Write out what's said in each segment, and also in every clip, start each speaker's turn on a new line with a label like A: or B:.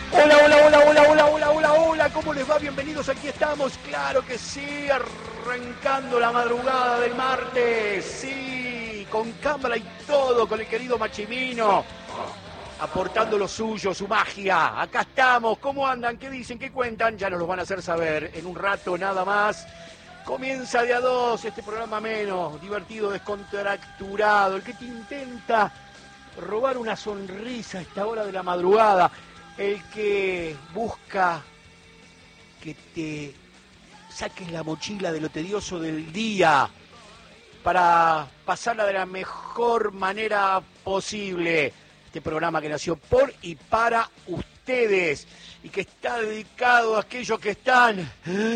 A: Hola, hola, hola, hola, hola, hola, hola, hola, ¿cómo les va? Bienvenidos, aquí estamos, claro que sí, arrancando la madrugada del martes, sí, con cámara y todo, con el querido Machimino, aportando lo suyo, su magia. Acá estamos, ¿cómo andan? ¿Qué dicen? ¿Qué cuentan? Ya nos lo van a hacer saber en un rato nada más. Comienza de a dos este programa menos, divertido, descontracturado, el que te intenta robar una sonrisa a esta hora de la madrugada, el que busca que te saques la mochila de lo tedioso del día para pasarla de la mejor manera posible. Este programa que nació por y para ustedes y que está dedicado a aquellos que están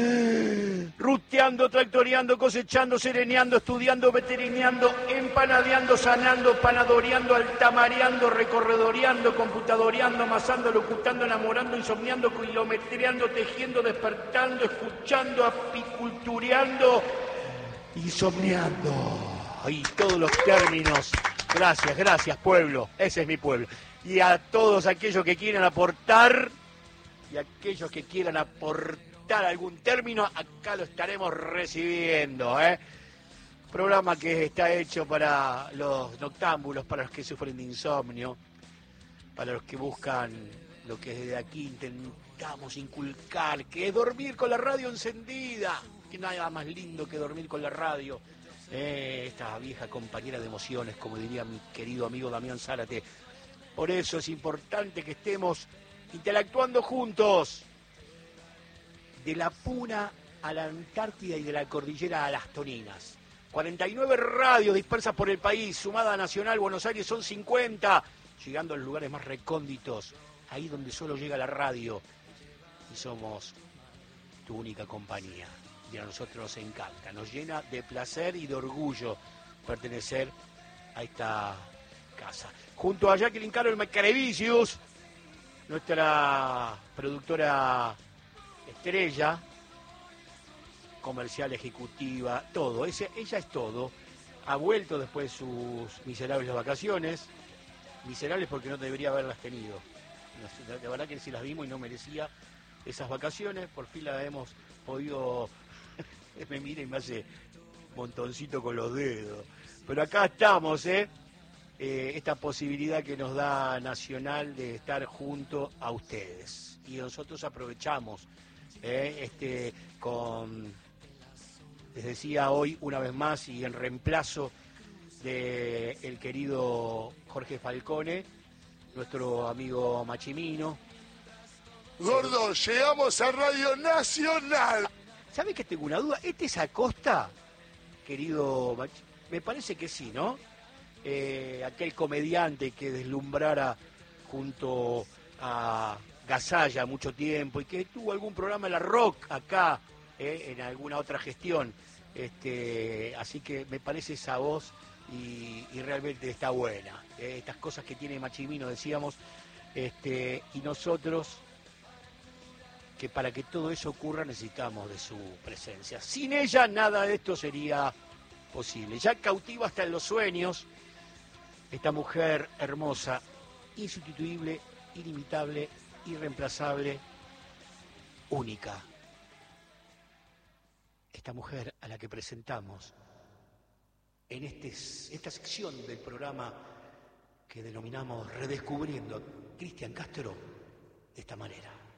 A: ruteando, tractoreando, cosechando, sereneando, estudiando, veterineando, empanadeando, sanando, panadoreando, altamareando, recorredoreando, computadoreando, amasando, locutando, enamorando, insomniando, kilometreando, tejiendo, despertando, escuchando, apicultureando, insomniando. Y todos los términos. Gracias, gracias, pueblo. Ese es mi pueblo. Y a todos aquellos que quieran aportar, y aquellos que quieran aportar algún término, acá lo estaremos recibiendo, ¿eh? Programa que está hecho para los noctámbulos, para los que sufren de insomnio, para los que buscan lo que desde aquí intentamos inculcar, que es dormir con la radio encendida. Que nada más lindo que dormir con la radio. Esta vieja compañera de emociones, como diría mi querido amigo Damián Zárate. Por eso es importante que estemos interactuando juntos. De la Puna a la Antártida y de la cordillera a las Toninas. 49 radios dispersas por el país, sumada nacional, Buenos Aires son 50, llegando a los lugares más recónditos, ahí donde solo llega la radio. Y somos tu única compañía. Y a nosotros nos encanta, nos llena de placer y de orgullo pertenecer a esta casa. Junto a Jacqueline Carol Macarevicius, nuestra productora estrella, comercial, ejecutiva, todo. Ella es todo. Ha vuelto después de sus miserables vacaciones. Miserables porque no debería haberlas tenido. La verdad que sí las vimos y no merecía esas vacaciones. Por fin las hemos podido... Me mira y me hace montoncito con los dedos. Pero acá estamos, esta posibilidad que nos da Nacional de estar junto a ustedes. Y nosotros aprovechamos, les decía hoy una vez más y en reemplazo del querido Jorge Falcone, nuestro amigo Machimino.
B: Gordo, llegamos a Radio Nacional.
A: ¿Sabes que tengo una duda? ¿Este es Acosta, querido Machimino? Me parece que sí, ¿no? Aquel comediante que deslumbrara junto a Gasalla mucho tiempo y que tuvo algún programa en la Rock acá, en alguna otra gestión. Así que me parece esa voz y realmente está buena. Estas cosas que tiene Machimino, decíamos, y nosotros, que para que todo eso ocurra necesitamos de su presencia. Sin ella nada de esto sería posible. Ya cautiva hasta en los sueños, esta mujer hermosa, insustituible, inimitable, irreemplazable, única. Esta mujer a la que presentamos en esta sección del programa que denominamos Redescubriendo a Cristian Castro de esta manera.